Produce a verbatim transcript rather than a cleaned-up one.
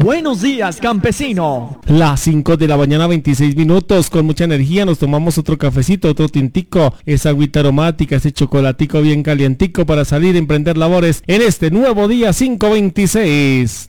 Buenos días, campesino. Las cinco de la mañana, veintiséis minutos. Con mucha energía nos tomamos otro cafecito, otro tintico, esa agüita aromática, ese chocolatico bien calientico para salir a emprender labores en este nuevo día cinco veintiséis.